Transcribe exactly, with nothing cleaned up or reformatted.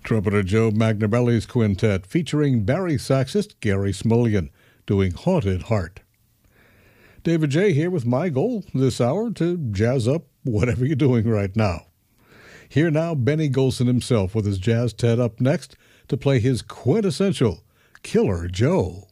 Trumpeter Joe Magnabelli's quintet featuring Barry saxist Gary Smulyan doing Haunted Heart. David J. here with my goal this hour to jazz up whatever you're doing right now. Here now, Benny Golson himself with his Jazz Ted up next to play his quintessential Killer Joe.